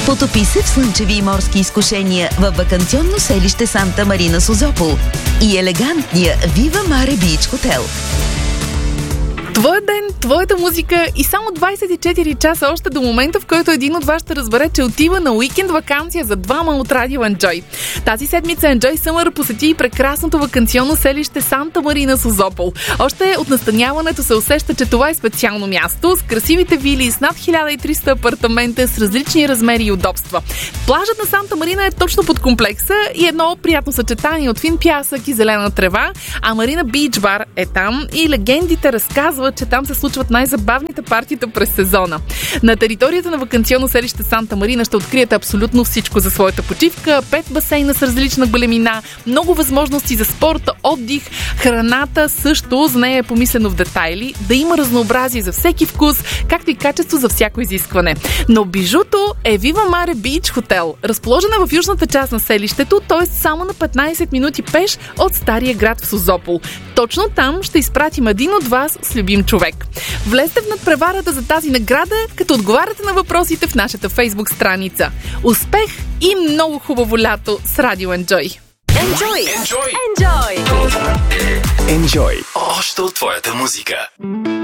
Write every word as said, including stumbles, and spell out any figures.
Потопи се в слънчеви морски изкушения във ваканционно селище Санта Марина Созопол и елегантния Viva Mare Beach Hotel. Твоя ден, твоята музика и само двайсет и четири часа още до момента, в който един от вас ще разбере, че отива на уикенд ваканция за двама от Радио Enjoy. Тази седмица Enjoy Summer посети и прекрасното ваканционно селище Санта Марина Созопол. Още от настаняването се усеща, че това е специално място с красивите вили, с над хиляда и триста апартамента с различни размери и удобства. Плажът на Санта Марина е точно под комплекса и едно приятно съчетание от фин пясък и зелена трева, а Марина Бич Бар е там и легендите разказват, че там се случват най-забавните партита през сезона. На територията на ваканционно селище Санта Марина ще откриете абсолютно всичко за своята почивка, пет басейна с различна големина, много възможности за спорт, отдих, храната също, за нея е помислено в детайли, да има разнообразие за всеки вкус, както и качество за всяко изискване. Но бижуто е Viva Mare Beach Hotel, разположена в южната част на селището, т.е. само на петнайсет минути пеш от стария град в Созопол. Точно там ще изпратим един от вас с любим човек. Влезте в надпреварата за тази награда, като отговаряте на въпросите в нашата Фейсбук страница. Успех и много хубаво лято с Радио Enjoy! Enjoy! Enjoy! Enjoy! Enjoy! Още от твоята музика!